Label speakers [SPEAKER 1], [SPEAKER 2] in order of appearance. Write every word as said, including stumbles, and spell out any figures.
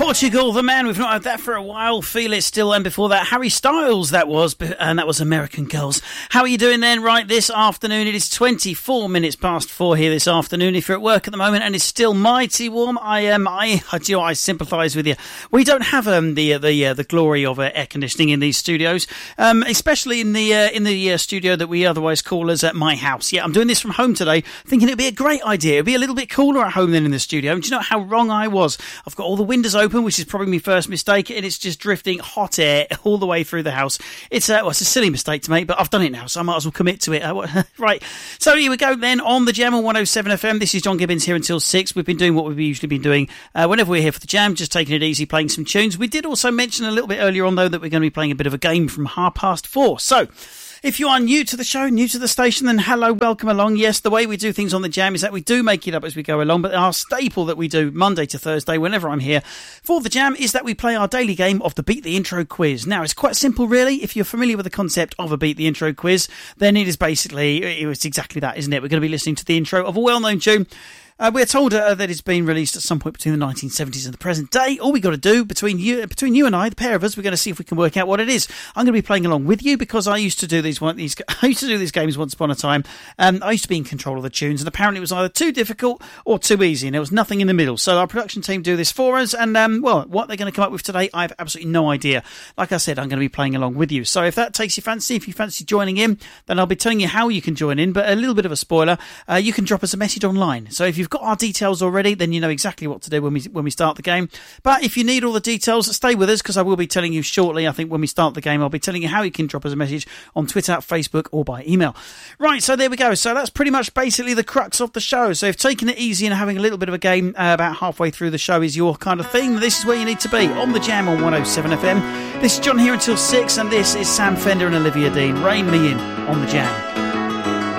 [SPEAKER 1] Portugal, the man, we've not had that for a while. Feel It Still, and before that, Harry Styles, that was, and that was American Girls. How are you doing then? Right, this afternoon, it is twenty-four minutes past four here this afternoon. If you're at work at the moment and it's still mighty warm, I am, um, I, I, you know, I sympathise with you. We don't have um, the the uh, the glory of uh, air conditioning in these studios, um, especially in the uh, in the uh, studio that we otherwise call as at my house. Yeah, I'm doing this from home today, thinking it'd be a great idea. It'd be a little bit cooler at home than in the studio. And do you know how wrong I was? I've got all the windows open, which is probably my first mistake, and it's just drifting hot air all the way through the house. It's a, well, it's a silly mistake to make, but I've done it now, so I might as well commit to it. Uh, right, so here we go then on the Jam on one oh seven F M. This is John Gibbons here until six. We've been doing what we've usually been doing uh, whenever we're here for the Jam, just taking it easy, playing some tunes. We did also mention a little bit earlier on, though, that we're going to be playing a bit of a game from half past four. So if you are new to the show, new to the station, then hello, welcome along. Yes, the way we do things on the Jam is that we do make it up as we go along, but our staple that we do Monday to Thursday, whenever I'm here for the Jam, is that we play our daily game of the Beat the Intro quiz. Now, it's quite simple, really. If you're familiar with the concept of a Beat the Intro quiz, then it is basically, it's exactly that, isn't it? We're going to be listening to the intro of a well-known tune. Uh, we're told uh, that it's been released at some point between the nineteen seventies and the present day. All we got to do between you, between you and I, the pair of us, we're going to see if we can work out what it is. I'm going to be playing along with you because I used to do these. One, these I used to do these games once upon a time. Um, I used to be in control of the tunes, and apparently it was either too difficult or too easy, and there was nothing in the middle. So our production team do this for us, and um, well, what they're going to come up with today, I have absolutely no idea. Like I said, I'm going to be playing along with you. So if that takes your fancy, if you fancy joining in, then I'll be telling you how you can join in. But a little bit of a spoiler: uh, you can drop us a message online. So if you've got our details already, already, then you know exactly what to do when we when we start the game. But if you need all the details, stay with us because I will be telling you shortly. I think when we start the game, I'll be telling you how you can drop us a message on Twitter, Facebook, or by email. Right, so there we go. So that's pretty much basically the crux of the show. So if taking it easy and having a little bit of a game uh, about halfway through the show is your kind of thing, this is where you need to be on the Jam on one oh seven F M. This is John here until six, and this is Sam Fender and Olivia Dean. Rein me in on the Jam.